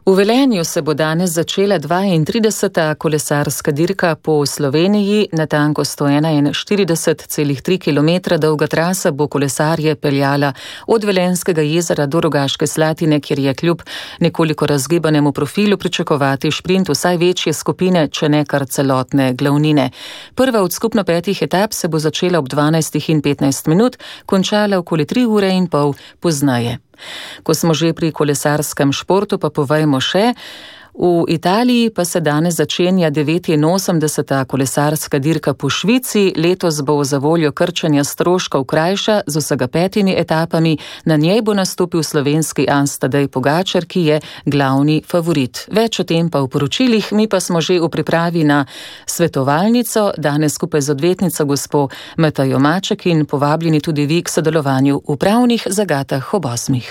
V Velenju se bo danes začela 32. kolesarska dirka po Sloveniji. Natanko 141,3 km dolga trasa bo kolesarje peljala od Velenjskega jezera do Rogaške Slatine, kjer je kljub nekoliko razgibanemu profilu pričakovati šprint vsaj večje skupine, če ne kar celotne glavnine. Prva od skupno 5 etap se bo začela ob 12:15, končala okoli 3 ure in pol pozneje. Ko smo že pri kolesarskem športu, pa povejmo še, v Italiji pa se danes začenja 89. kolesarska dirka po Švici. Letos bo za voljo krčenja stroškov krajša z vsega 5 etapami. Na njej bo nastopil slovenski Ants Tadej Pogačar, ki je glavni favorit. Več o tem pa v poročilih, mi pa smo že v pripravi na svetovalnico, danes skupaj z odvetnico gospo Metajo Maček in povabljeni tudi vi k sodelovanju v pravnih zagatah ob 8.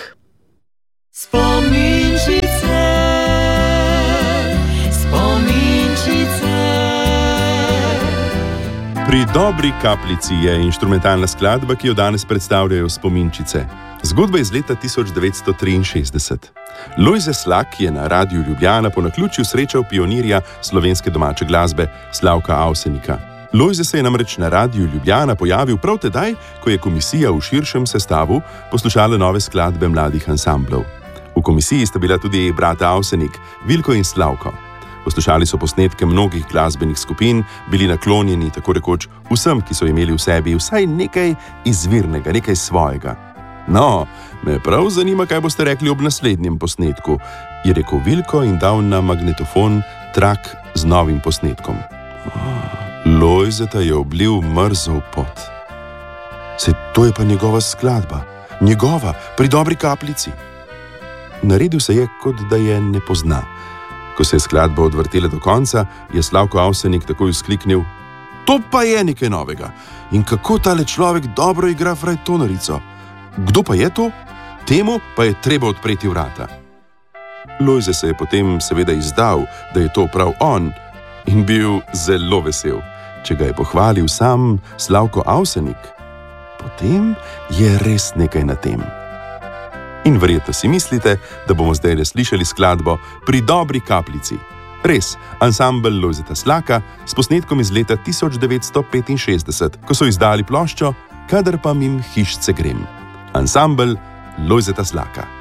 Pri dobri kapljici je inštrumentalna skladba, ki jo danes predstavljajo Spominčice. Zgodba iz leta 1963. Lojze Slak je na Radiu Ljubljana po naključju srečal pionirja slovenske domače glasbe Slavka Avsenika. Lojze se je namreč na Radiu Ljubljana pojavil prav tedaj, ko je komisija v širšem sestavu poslušala nove skladbe mladih ansamblov. V komisiji sta bila tudi brata Avsenik, Vilko in Slavko. Poslušali so posnetke mnogih glasbenih skupin, bili naklonjeni tako rekoč vsem, ki so imeli v sebi vsaj nekaj izvirnega, nekaj svojega. No, me prav zanima, kaj boste rekli ob naslednjem posnetku, je rekel Vilko in dal na magnetofon trak z novim posnetkom. Lojzeta je oblil mrzel pot. Saj to je pa njegova skladba, njegova, pri dobri kapljici. Naredil se je, kot da je ne pozna. Ko se je skladba odvrtela do konca, je Slavko Avsenik takoj vzkliknil: "To pa je nekaj novega! In kako tale človek dobro igra frajtonarico! Kdo pa je to? Temu pa je treba odpreti vrata." Lojze se je potem seveda izdal, da je to prav on, in bil zelo vesel. Če ga je pohvalil sam Slavko Avsenik, potem je res nekaj na tem. In verjetno si mislite, da bomo zdaj slišali skladbo Pri dobri kapljici. Res, ansambel Lojzeta Slaka s posnetkom iz leta 1965, ko so izdali ploščo Kadar pa mim hišce grem. Ansambel Lojzeta Slaka.